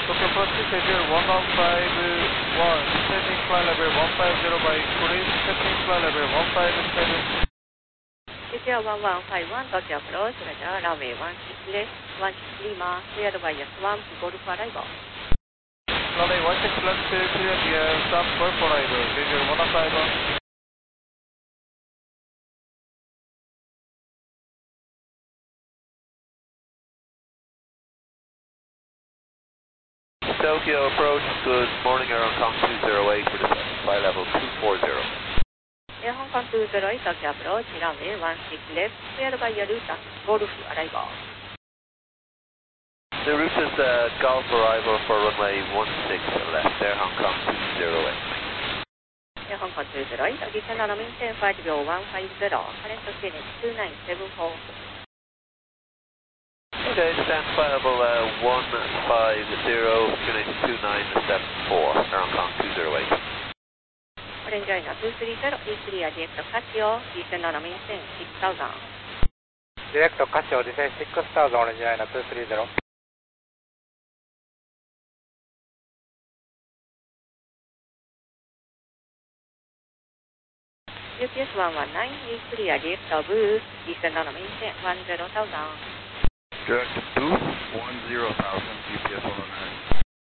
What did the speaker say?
Tokyo Approach schedule 1151, descending flight level 150 by police, descending flight level 157. CTR 1151, Tokyo Approach, Roger, runway 16 left, 16 Lima, cleared by S1, Golf arrival. Runway 16 left, cleared via Sam Golf arrival, schedule 151. Tokyo Approach, good morning, Air Hong Kong 208 for descent, flight level 240. Air Hong Kong 208, Tokyo Approach, runway 16 left, cleared by Yaruta, Golf arrival. The route is Golf arrival for runway 16 left, Air Hong Kong 208. Air Hong Kong 208, descend on maintain flight level 150, current QNH 2974. Okay, descend flight level 150, QNH 2974, Air Hong Kong 208. Orange Liner 230, E3 direct Casio, descend on maintain 6000. Direct Casio, descend 6000, Orange Liner 230. UPS 119, E3 direct Boost, descend on maintain 10,000. Direct Boost 10,000, UPS 119.